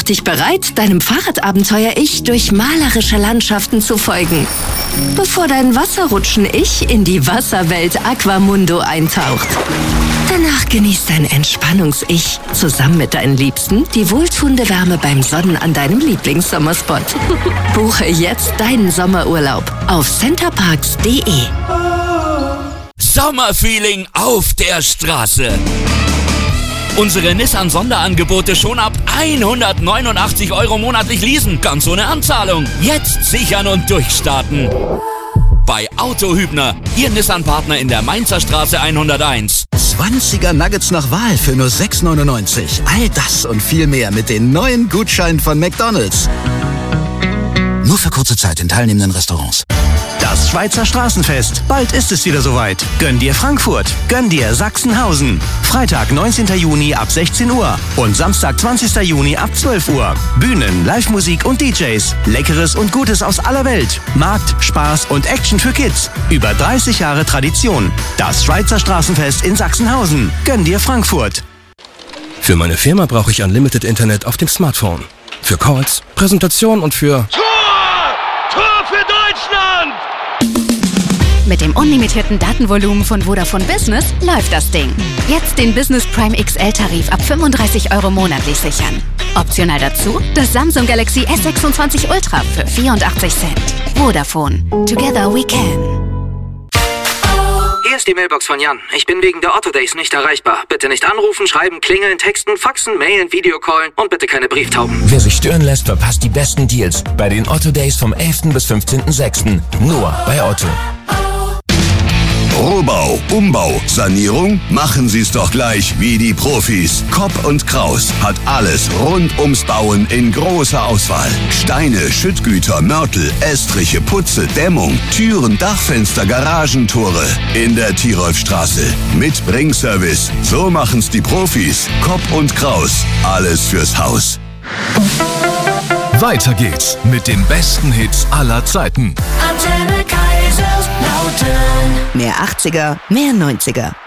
Mach dich bereit, deinem Fahrradabenteuer-Ich durch malerische Landschaften zu folgen, bevor dein Wasserrutschen-Ich in die Wasserwelt Aquamundo eintaucht. Danach genießt dein Entspannungs-Ich zusammen mit deinen Liebsten die wohltuende Wärme beim Sonnen an deinem Lieblingssommerspot. Buche jetzt deinen Sommerurlaub auf centerparks.de. Sommerfeeling auf der Straße. Unsere Nissan-Sonderangebote schon ab 189 € monatlich leasen, ganz ohne Anzahlung. Jetzt sichern und durchstarten. Bei Auto Hübner, Ihr Nissan-Partner in der Mainzer Straße 101. 20er Nuggets nach Wahl für nur 6,99. All das und viel mehr mit den neuen Gutscheinen von McDonald's. Nur für kurze Zeit in teilnehmenden Restaurants. Das Schweizer Straßenfest. Bald ist es wieder soweit. Gönn dir Frankfurt. Gönn dir Sachsenhausen. Freitag, 19. Juni ab 16 Uhr. Und Samstag, 20. Juni ab 12 Uhr. Bühnen, Live-Musik und DJs. Leckeres und Gutes aus aller Welt. Markt, Spaß und Action für Kids. Über 30 Jahre Tradition. Das Schweizer Straßenfest in Sachsenhausen. Gönn dir Frankfurt. Für meine Firma brauche ich Unlimited Internet auf dem Smartphone. Für Calls, Präsentation und für... Tor für Deutschland! Mit dem unlimitierten Datenvolumen von Vodafone Business läuft das Ding. Jetzt den Business Prime XL-Tarif ab 35 € monatlich sichern. Optional dazu das Samsung Galaxy S26 Ultra für 84 Cent. Vodafone. Together we can. Hier ist die Mailbox von Jan. Ich bin wegen der Otto Days nicht erreichbar. Bitte nicht anrufen, schreiben, klingeln, texten, faxen, mailen, Videocallen und bitte keine Brieftauben. Wer sich stören lässt, verpasst die besten Deals bei den Otto Days vom 11. bis 15.06. Nur bei Otto. Rohbau, Umbau, Sanierung? Machen Sie es doch gleich wie die Profis. Kopp und Kraus hat alles rund ums Bauen in großer Auswahl. Steine, Schüttgüter, Mörtel, Estriche, Putze, Dämmung, Türen, Dachfenster, Garagentore. In der Tirolfstraße. Mit Bringservice. So machen's die Profis. Kopp und Kraus. Alles fürs Haus. Weiter geht's mit den besten Hits aller Zeiten. Antenne Kaiserslautern. Mehr 80er, mehr 90er.